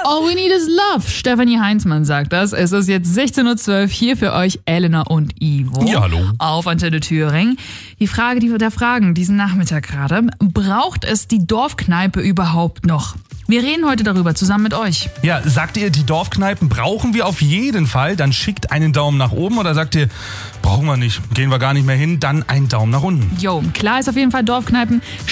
All we need is love. Stefanie Heinzmann sagt das. Es ist jetzt 16:12 Uhr hier für euch Elena und Ivo. Ja, hallo. Auf Antenne Thüringen. Die Frage der Fragen diesen Nachmittag gerade. Braucht es die Dorfkneipe überhaupt noch? Wir reden heute darüber zusammen mit euch. Ja, sagt ihr, die Dorfkneipen brauchen wir auf jeden Fall? Dann schickt einen Daumen nach oben. Oder sagt ihr, brauchen wir nicht, gehen wir gar nicht mehr hin? Dann einen Daumen nach unten. Jo, klar ist auf jeden Fall Dorfkneipen